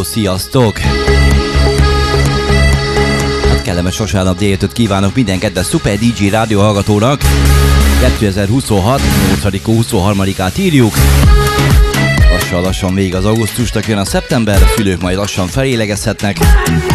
Hello, sziasztok! Hát kellemes vasárnap délután kívánok minden kedves Super DJ rádió hallgatónak. 2026. 8-23-át írjuk. Lassan végig az augusztusnak jön a szeptember, a szülők majd lassan felélegezhetnek.